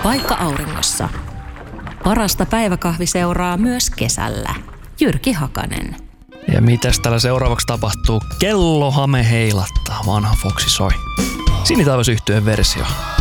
Paikka auringossa. Parasta päiväkahviseuraa myös kesällä. Jyrki Hakanen. Ja mitäs täällä seuraavaksi tapahtuu? Kellohame heilattaa, vanha Foxy soi. Sinitaivas-yhtyeen versio.